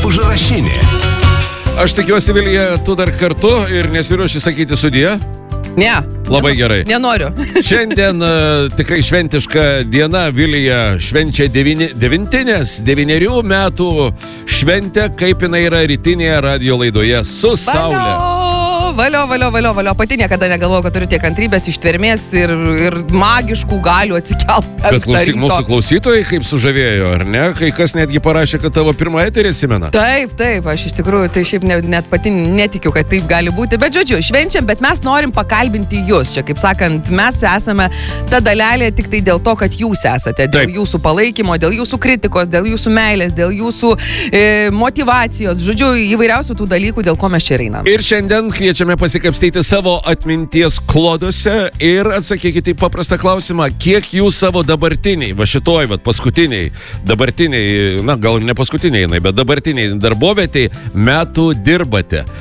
užrašinė. Aš tikiuosi, Vilija, tu dar kartu ir nesiruoši sakyti sudie? Ne. Labai gerai. Nenoriu. Šiandien tikrai šventiška diena. Vilija švenčia 9 metų šventę, kaip jinai yra rytinėje radio laidoje su Saule. Valio. Pati niekada negalvojau, kad turiu tiek kantrybės, ištvermės ir magiškų galių atsikelt. Bet klausyk, mūsų klausytojai kaip sužavėjo, ar ne? Kai kas netgi parašė, kad tavo pirmą eterį atsimena. Taip, aš iš tikrųjų, tai šiaip net pati netikiu, kad taip gali būti. Bet žodžiu, švenčiam, bet mes norim pakalbinti jūs. Čia, kaip sakant, mes esame ta dalelė tik tai dėl to, kad jūs esate. Dėl jūsų palaikymo, dėl jūsų kritikos, dėl jūsų meilės, dėl jūsų motyvacijos. Žodžiu, įvairiausių tų dalykų, dėl ko mes čia einame. Ir šiandien kviečiame pasikapstyti savo atminties kloduose ir atsakykite į paprastą klausimą, kiek jūs savo dabartiniai, paskutiniai, dabartiniai, gal ne paskutiniai, bet dabartiniai darbovietei metų dirbate.